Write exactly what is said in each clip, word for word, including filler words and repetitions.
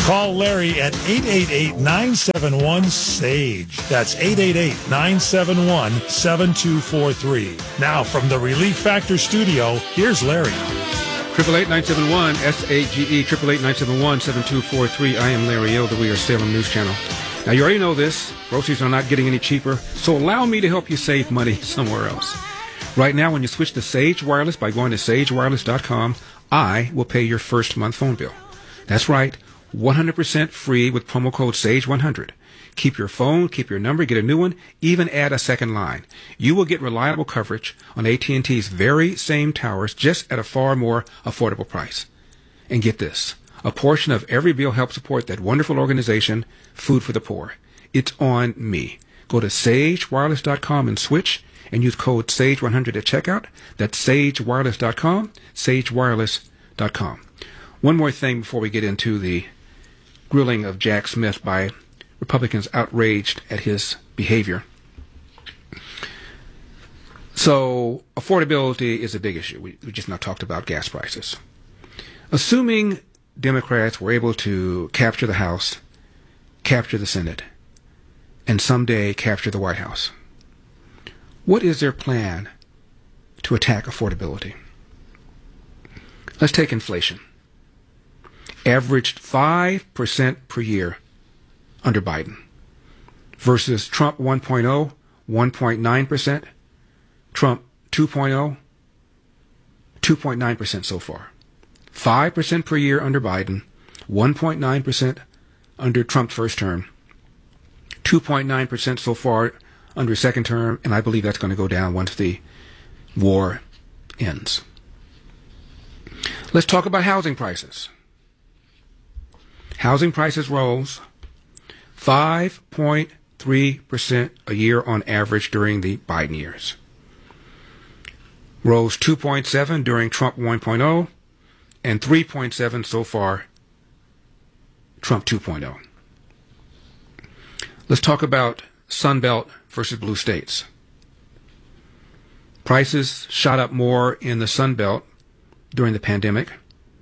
Call Larry at eight eight eight, nine seven one, S A G E. That's eight eight eight, nine seven one, seven two four three. Now from the Relief Factor studio, here's Larry. eight eight eight, nine seven one, S A G E, eight eight eight, nine seven one, seven two four three. I am Larry Elder. We are Salem News Channel. Now, you already know this. Groceries are not getting any cheaper, so allow me to help you save money somewhere else. Right now, when you switch to Sage Wireless by going to sage wireless dot com, I will pay your first month phone bill. That's right, one hundred percent free with promo code sage one hundred. Keep your phone, keep your number, get a new one, even add a second line. You will get reliable coverage on A T and T's very same towers, just at a far more affordable price. And get this, a portion of every bill helps support that wonderful organization, Food for the Poor. It's on me. Go to sage wireless dot com and switch, and use code sage one hundred at checkout. That's sage wireless dot com, sage wireless dot com. One more thing before we get into the grilling of Jack Smith by Republicans outraged at his behavior. So, affordability is a big issue. We, we just now talked about gas prices. Assuming Democrats were able to capture the House, capture the Senate, and someday capture the White House, what is their plan to attack affordability? Let's take inflation. Averaged five percent per year under Biden versus Trump one point oh, one point nine percent, Trump two point oh, two point nine percent so far. five percent per year under Biden, one point nine percent under Trump's first term, two point nine percent so far under second term, and I believe that's going to go down once the war ends. Let's talk about housing prices. Housing prices rose five point three percent a year on average during the Biden years. Rose two point seven during Trump one point oh, and three point seven so far Trump two point oh. Let's talk about Sun Belt versus blue states. Prices shot up more in the Sun Belt during the pandemic,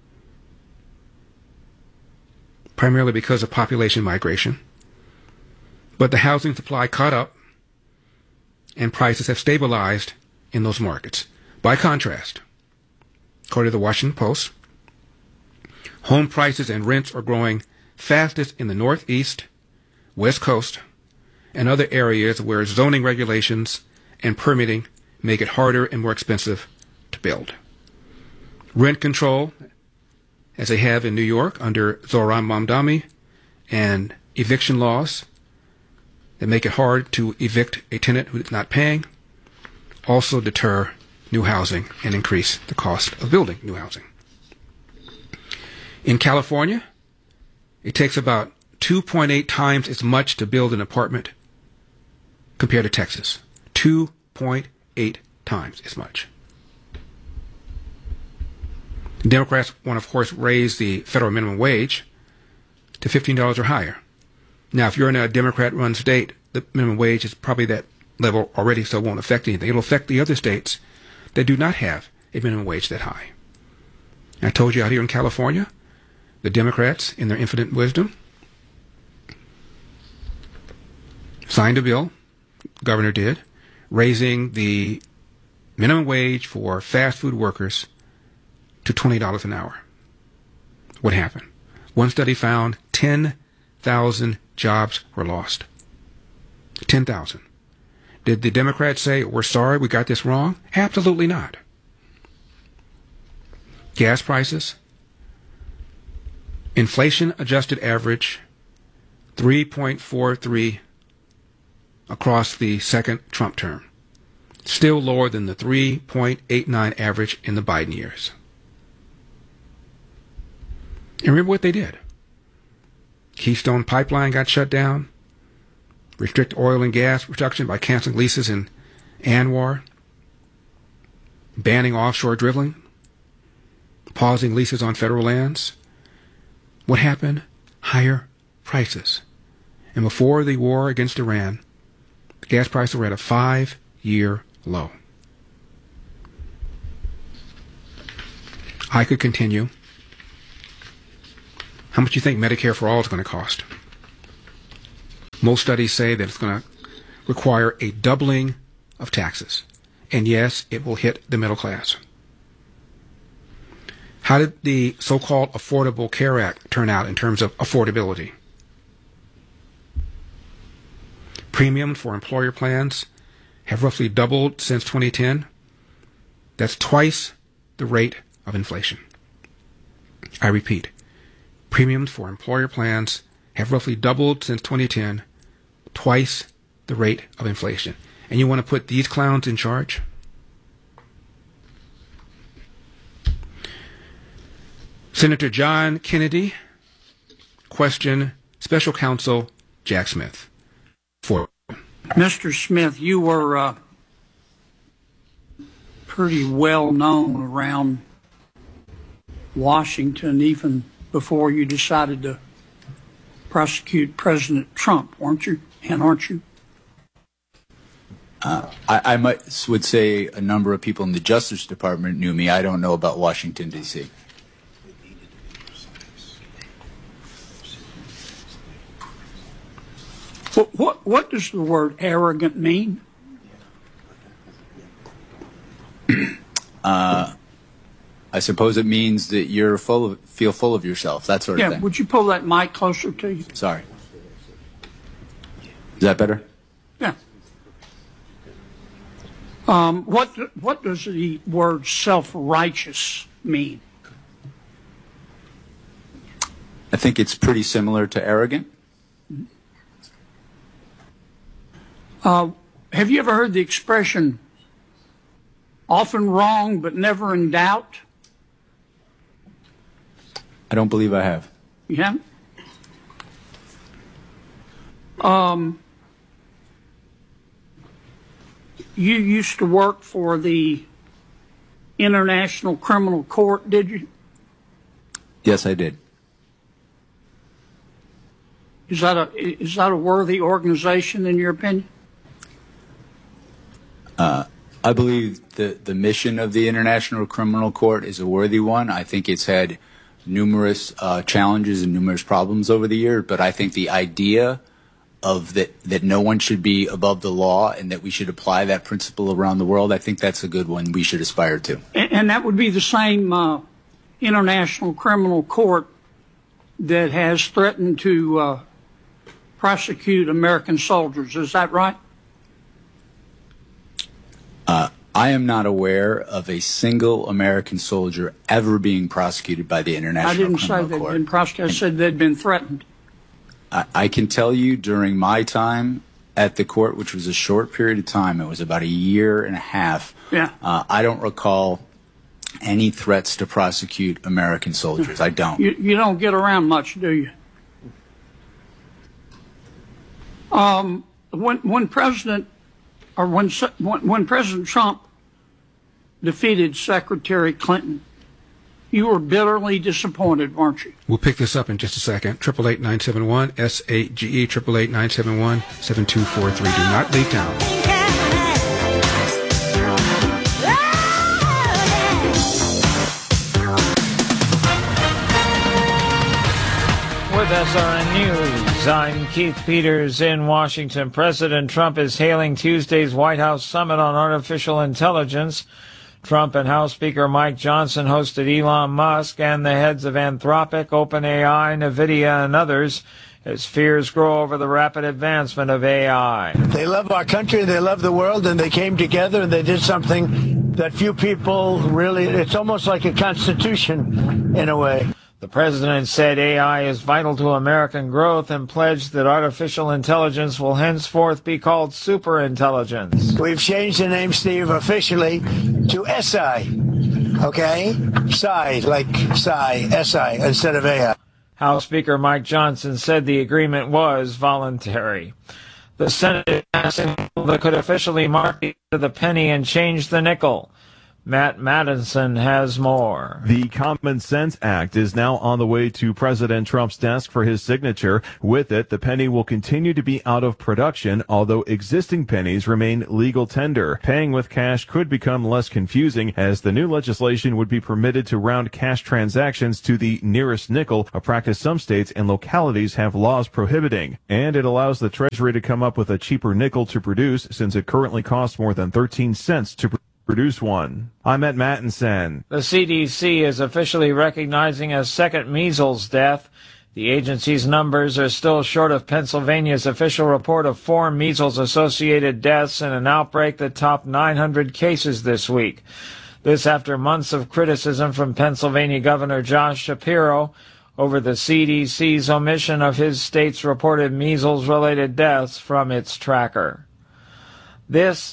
primarily because of population migration. But the housing supply caught up, and prices have stabilized in those markets. By contrast, according to the Washington Post, home prices and rents are growing fastest in the Northeast, West Coast, and other areas where zoning regulations and permitting make it harder and more expensive to build. Rent control, as they have in New York under Zoran Mamdani, and eviction laws that make it hard to evict a tenant who is not paying, also deter new housing and increase the cost of building new housing. In California, it takes about two point eight times as much to build an apartment compared to Texas. two point eight times as much. Democrats want, of course, raise the federal minimum wage to fifteen dollars or higher. Now, if you're in a Democrat-run state, the minimum wage is probably that level already, so it won't affect anything. It'll affect the other states that do not have a minimum wage that high. I told you out here in California, the Democrats, in their infinite wisdom, signed a bill, the governor did, raising the minimum wage for fast food workers to twenty dollars an hour. What happened? One study found ten thousand jobs were lost. ten thousand. Did the Democrats say, we're sorry, we got this wrong? Absolutely not. Gas prices, inflation adjusted average, three point four three across the second Trump term. Still lower than the three point eight nine average in the Biden years. And remember what they did. Keystone Pipeline got shut down. Restrict oil and gas production by canceling leases in Anwar. Banning offshore drilling. Pausing leases on federal lands. What happened? Higher prices. And before the war against Iran, the gas prices were at a five-year low. I could continue. How much do you think Medicare for All is going to cost? Most studies say that it's going to require a doubling of taxes. And yes, it will hit the middle class. How did the so-called Affordable Care Act turn out in terms of affordability? Premiums for employer plans have roughly doubled since twenty ten. That's twice the rate of inflation. I repeat, premiums for employer plans have roughly doubled since twenty ten, twice the rate of inflation. And you want to put these clowns in charge? Senator John Kennedy questioned Special Counsel Jack Smith. For Mister Smith, you were uh, pretty well known around Washington even before you decided to prosecute President Trump, weren't you? And aren't you? Uh, I, I might would say a number of people in the Justice Department knew me. I don't know about Washington, D C What, what, what does the word arrogant mean? uh, I suppose it means that you're full of, feel full of yourself, that sort yeah, of thing. Would you pull that mic closer to you? Sorry. Is that better? Yeah. Um, what what does the word self-righteous mean? I think it's pretty similar to arrogant. Uh, have you ever heard the expression, often wrong but never in doubt? I don't believe I have. You haven't? Um, you used to work for the International Criminal Court, did you? Yes, I did. Is that a is that a worthy organization in your opinion? Uh, I believe the, the mission of the International Criminal Court is a worthy one. I think it's had numerous uh, challenges and numerous problems over the years, but I think the idea of that, that no one should be above the law and that we should apply that principle around the world, I think that's a good one we should aspire to. And, and that would be the same uh, International Criminal Court that has threatened to uh, prosecute American soldiers. Is that right? Uh, I am not aware of a single American soldier ever being prosecuted by the International Criminal Court. I didn't say they'd been prosecuted. I said they'd been threatened. I, I can tell you during my time at the court, which was a short period of time, it was about a year and a half, yeah. uh, I don't recall any threats to prosecute American soldiers. I don't. You, you don't get around much, do you? Um, when, when President... or when, when President Trump defeated Secretary Clinton, you were bitterly disappointed, weren't you? We'll pick this up in just a second. eight eight eight, nine seven one, S A G E, eight eight eight, nine seven one, seven two four three. Do not leave town. With S R N News, I'm Keith Peters in Washington. President Trump is hailing Tuesday's White House Summit on Artificial Intelligence. Trump and House Speaker Mike Johnson hosted Elon Musk and the heads of Anthropic, OpenAI, NVIDIA, and others as fears grow over the rapid advancement of A I. They love our country, they love the world, and they came together and they did something that few people really, it's almost like a constitution in a way. The president said A I is vital to American growth and pledged that artificial intelligence will henceforth be called superintelligence. We've changed the name, Steve, officially to S I, okay? S I, like Psi, S I, instead of A I. House Speaker Mike Johnson said the agreement was voluntary. The Senate is passing a bill that could officially mark the end of the penny and change the nickel. Matt Madison has more. The Common Sense Act is now on the way to President Trump's desk for his signature. With it, the penny will continue to be out of production, although existing pennies remain legal tender. Paying with cash could become less confusing, as the new legislation would be permitted to round cash transactions to the nearest nickel, a practice some states and localities have laws prohibiting. And it allows the Treasury to come up with a cheaper nickel to produce, since it currently costs more than thirteen cents to produce. Produce one. I'm Ed Mattinson. The C D C is officially recognizing a second measles death. The agency's numbers are still short of Pennsylvania's official report of four measles-associated deaths in an outbreak that topped nine hundred cases this week. This after months of criticism from Pennsylvania Governor Josh Shapiro over the C D C's omission of his state's reported measles-related deaths from its tracker. This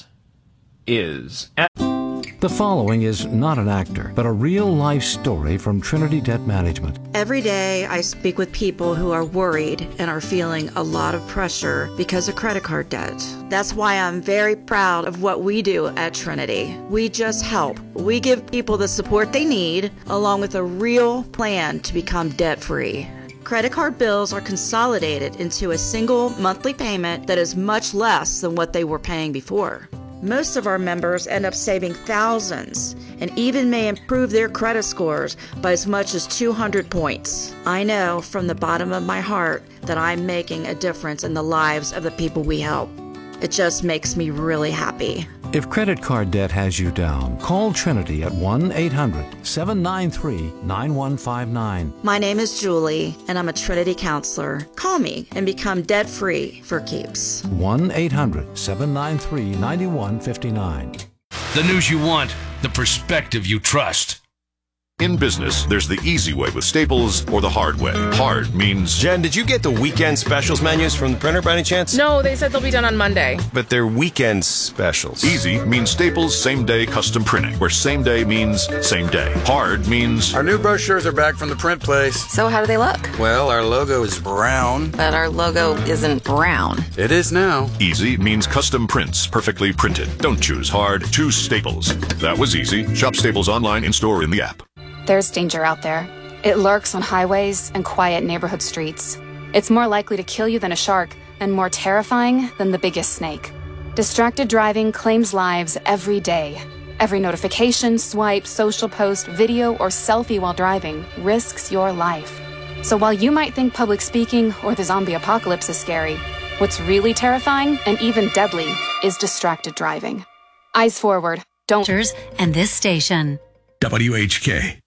is... The following is not an actor, but a real-life story from Trinity Debt Management. Every day I speak with people who are worried and are feeling a lot of pressure because of credit card debt. That's why I'm very proud of what we do at Trinity. We just help. We give people the support they need, along with a real plan to become debt-free. Credit card bills are consolidated into a single monthly payment that is much less than what they were paying before. Most of our members end up saving thousands and even may improve their credit scores by as much as two hundred points. I know from the bottom of my heart that I'm making a difference in the lives of the people we help. It just makes me really happy. If credit card debt has you down, call Trinity at one eight hundred seven nine three nine one five nine. My name is Julie, and I'm a Trinity counselor. Call me and become debt-free for keeps. one eight hundred seven nine three nine one five nine. The news you want, the perspective you trust. In business, there's the easy way with Staples or the hard way. Hard means... Jen, did you get the weekend specials menus from the printer by any chance? No, they said they'll be done on Monday. But they're weekend specials. Easy means Staples same-day custom printing, where same day means same day. Hard means... Our new brochures are back from the print place. So how do they look? Well, our logo is brown. But our logo isn't brown. It is now. Easy means custom prints, perfectly printed. Don't choose hard, choose Staples. That was easy. Shop Staples online, in-store, in the app. There's danger out there. It lurks on highways and quiet neighborhood streets. It's more likely to kill you than a shark, and more terrifying than the biggest snake. Distracted driving claims lives every day. Every notification, swipe, social post, video, or selfie while driving risks your life. So while you might think public speaking or the zombie apocalypse is scary, what's really terrifying and even deadly is distracted driving. Eyes forward. Don't... And this station. W H K.